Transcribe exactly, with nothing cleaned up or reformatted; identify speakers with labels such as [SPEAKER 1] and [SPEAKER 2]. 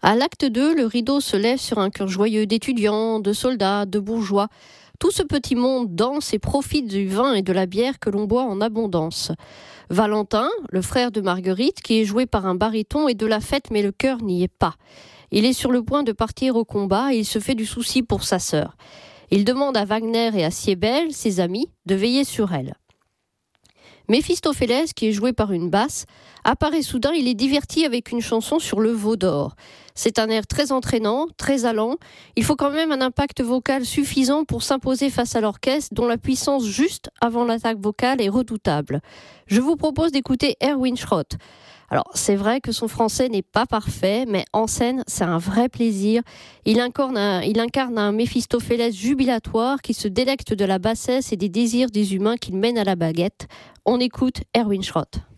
[SPEAKER 1] À l'acte deux, le rideau se lève sur un cœur joyeux d'étudiants, de soldats, de bourgeois. Tout ce petit monde danse et profite du vin et de la bière que l'on boit en abondance. Valentin, le frère de Marguerite, qui est joué par un baryton, est de la fête, mais le cœur n'y est pas. Il est sur le point de partir au combat et il se fait du souci pour sa sœur. Il demande à Wagner et à Siebel, ses amis, de veiller sur elle. Méphistophélès, qui est joué par une basse, apparaît soudain. Il est diverti avec une chanson sur le veau d'or. C'est un air très entraînant, très allant. Il faut quand même un impact vocal suffisant pour s'imposer face à l'orchestre, dont la puissance juste avant l'attaque vocale est redoutable. Je vous propose d'écouter Erwin Schrott. Alors, c'est vrai que son français n'est pas parfait, mais en scène, c'est un vrai plaisir. Il incarne un, il incarne un Méphistophélès jubilatoire qui se délecte de la bassesse et des désirs des humains qu'il mène à la baguette. On écoute Erwin Schrott.